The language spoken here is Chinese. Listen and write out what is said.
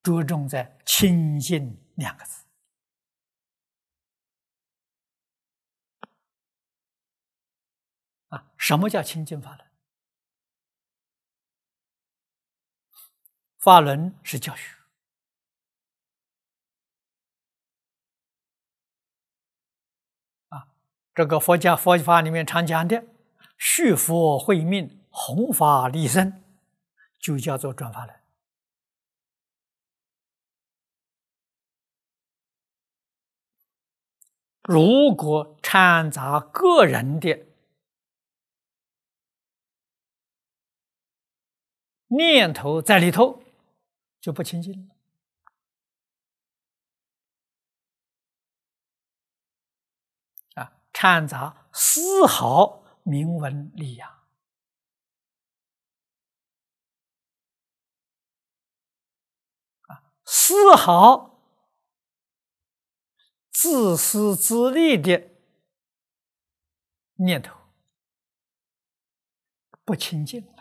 着重在清净两个字。什么叫清净法轮？法轮是教学。这个佛法里面常讲的续佛慧命、弘法利生，就叫做转法轮。如果掺杂个人的念头在里头，就不清净了。掺杂丝毫名闻利养，丝毫自私自利的念头，不清净。